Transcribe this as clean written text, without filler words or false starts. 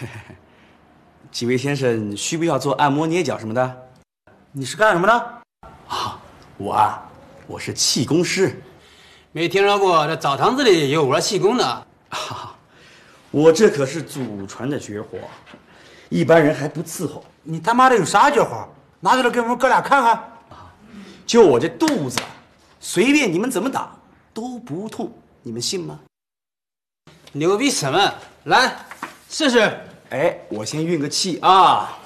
几位先生需不需要做按摩、捏脚什么的？ 你是干什么的？ 我是气功师。 没听说过这澡堂子里有玩气功的。 我这可是祖传的绝活，一般人还不伺候。 你他妈的有啥绝活？拿出来给我们哥俩看看。 就我这肚子，随便你们怎么打都不痛，你们信吗？ 牛逼什么？来试试。 哎，我先运个气啊。